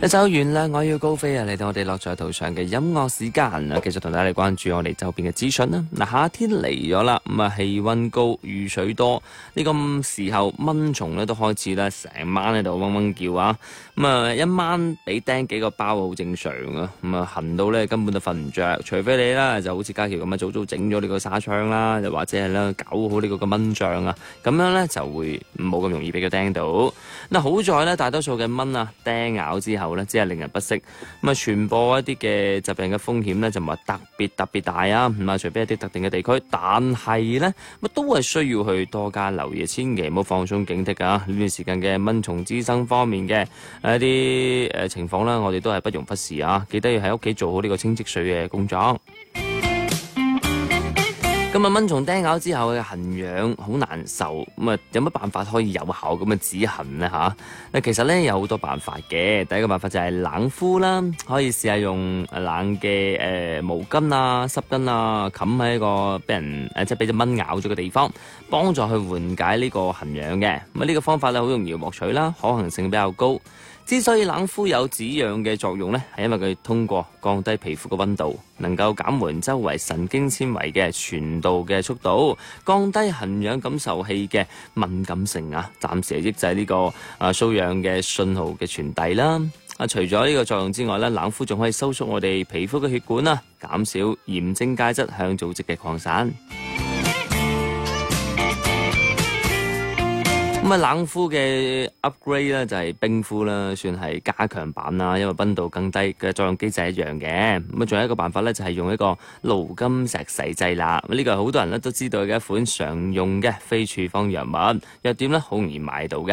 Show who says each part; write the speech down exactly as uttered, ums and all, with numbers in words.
Speaker 1: 一首原諒我要高飛啊，嚟到我哋樂在途上嘅音樂時間啊，繼續同大家嚟關注我哋周邊嘅資訊啦。嗱，夏天嚟咗啦，咁啊氣溫高，雨水多，呢、這個時候蚊蟲咧都開始咧成晚喺度嗡嗡叫啊，咁啊一晚俾叮幾個包好正常啊，咁啊痕到咧根本都瞓唔着，除非你啦就好似家喬咁啊早早整咗呢個紗窗啦，又或者係咧搞好呢個嘅蚊帳啊，咁樣咧就會冇咁容易俾佢叮到。嗱，好在咧大多數嘅蚊啊叮咬之後咧，只係令人不適，咁啊傳播一啲嘅疾病嘅風險咧就唔係特別特別大啊，咁啊除非一啲特定嘅地區，但係咧咁都係需要去多加留意，千祈唔好放鬆警惕啊！呢段時間嘅蚊蟲滋生方面嘅一啲誒情況啦，我哋都係不容忽視啊！記得要喺屋企做好呢個清積水嘅工作。咁啊，蚊蟲叮咬之後嘅痕癢好難受，咁啊有乜辦法可以有效咁嘅止痕呢？吓？嗱，其實咧有好多辦法嘅。第一個辦法就係冷敷啦，可以試下用冷嘅誒、呃、毛巾啊、濕巾啊，冚喺一個俾人誒即係俾隻蚊咬咗嘅地方，幫助去緩解呢個痕癢嘅。咁啊呢個方法咧好容易獲取啦，可行性比較高。之所以冷敷有止癢嘅作用呢，係因為佢通過降低皮膚嘅溫度，能夠減緩周圍神經纖維嘅傳導嘅速度，降低痕癢感受器嘅敏感性啊，暫時係抑制呢個啊瘙癢嘅信號嘅傳遞啦。啊，除咗呢個作用之外咧，冷敷仲可以收縮我哋皮膚嘅血管啊，減少炎症介質向組織嘅擴散。咁啊，冷敷嘅 upgrade 咧就係冰敷啦，算係加強版啦，因為溫度更低嘅作用機制一樣嘅。咁啊，仲有一個辦法咧，就係用一個盧金石洗劑啦。咁呢個係好多人咧都知道嘅一款常用嘅非處方藥物，藥店咧好容易買到嘅。